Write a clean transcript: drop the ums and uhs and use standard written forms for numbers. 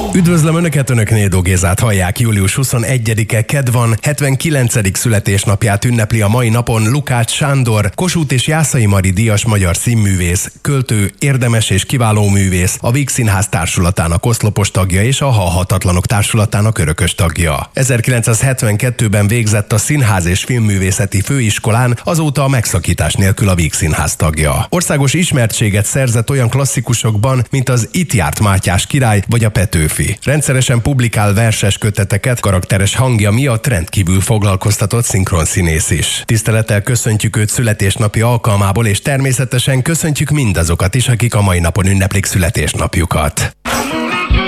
Üdvözlöm Önöket, Önök Nédó Gézát hallják. Július 21-e kedd van, 79. születésnapját ünnepli a mai napon Lukács Sándor, Kossuth és Jászai Mari díjas magyar színművész, költő, érdemes és kiváló művész, a Víg Színház társulatának oszlopos tagja és a Halhatatlanok társulatának örökös tagja. 1972-ben végzett a Színház és Filmművészeti Főiskolán, azóta a megszakítás nélkül a Víg Színház tagja. Országos ismertséget szerzett olyan klasszikusokban, mint az Itt járt Mátyás király vagy a Petőfi. Rendszeresen publikál verses köteteket, karakteres hangja miatt rendkívül foglalkoztatott szinkronszínész is. Tisztelettel köszöntjük őt születésnapi alkalmából, és természetesen köszöntjük mindazokat is, akik a mai napon ünneplik születésnapjukat.